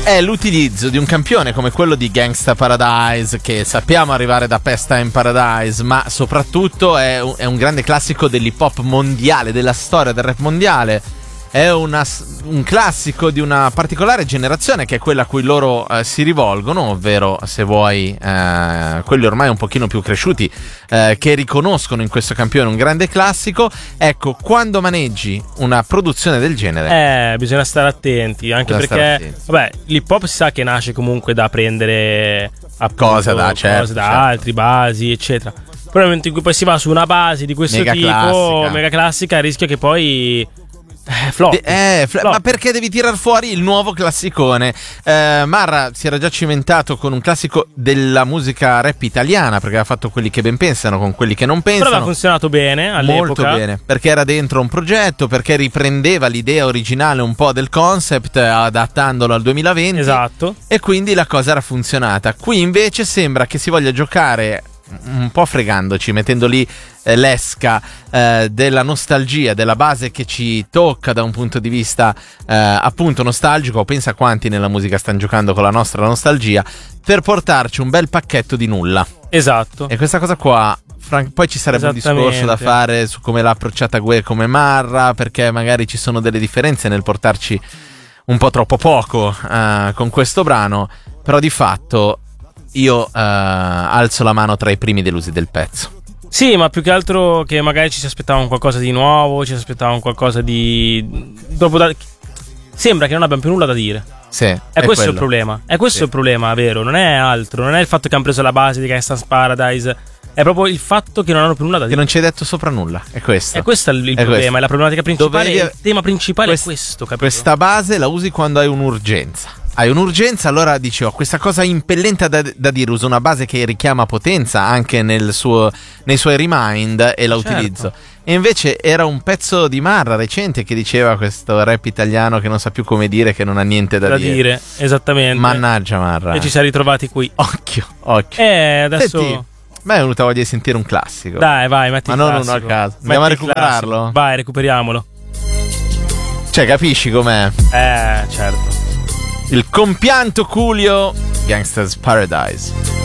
è l'utilizzo di un campione come quello di Gangsta Paradise, che sappiamo arrivare da Pastime Paradise, ma soprattutto è un grande classico dell'hip hop mondiale, della storia del rap mondiale. È un classico di una particolare generazione, che è quella a cui loro si rivolgono, ovvero, se vuoi, quelli ormai un pochino più cresciuti, che riconoscono in questo campione un grande classico. Ecco, quando maneggi una produzione del genere bisogna stare attenti, anche perché vabbè, l'hip hop si sa che nasce comunque da prendere cose da altri, basi eccetera. Però nel momento in cui poi si va su una base di questo tipo mega classica, il rischio che poi flop. Ma perché devi tirar fuori il nuovo classicone? Marra si era già cimentato con un classico della musica rap italiana, perché aveva fatto Quelli che ben pensano con Quelli che non pensano. Però aveva funzionato bene all'epoca. Molto bene, perché era dentro un progetto, perché riprendeva l'idea originale un po' del concept, adattandolo al 2020. Esatto. E quindi la cosa era funzionata. Qui invece sembra che si voglia giocare un po' fregandoci, mettendo lì l'esca della nostalgia, della base che ci tocca da un punto di vista appunto nostalgico. Pensa quanti nella musica stanno giocando con la nostra nostalgia, per portarci un bel pacchetto di nulla. Esatto. E questa cosa qua, poi ci sarebbe un discorso da fare su come l'ha approcciata Gue come Marra, perché magari ci sono delle differenze nel portarci un po' troppo poco con questo brano. Però di fatto io alzo la mano tra i primi delusi del pezzo. Sì, ma più che altro che magari ci si aspettava un qualcosa di nuovo, ci si aspettava un qualcosa di... Sembra che non abbiamo più nulla da dire. Sì, è questo quello. Il problema. È questo il problema, vero? Non è altro. Non è il fatto che hanno preso la base di Gangsta's Paradise. È proprio il fatto che non hanno più nulla da dire. Che non ci hai detto sopra nulla. È questo. È questo il problema. Questo. È la problematica principale. Il tema principale è questo, capito? Questa base la usi quando hai un'urgenza. Hai un'urgenza, allora dici, questa cosa impellente da dire, uso una base che richiama potenza anche nei suoi remind e la utilizzo. E invece era un pezzo di Marra recente che diceva questo rap italiano che non sa più come dire, che non ha niente da dire. Esattamente. Mannaggia Marra. E ci si è ritrovati qui. Occhio. Adesso... Senti, a me è venuta voglia di sentire un classico. Dai, vai, metti il classico. Ma non uno a caso. Andiamo a recuperarlo? Vai, recuperiamolo. Cioè, capisci com'è? Certo. Il compianto Coolio, Gangsta's Paradise.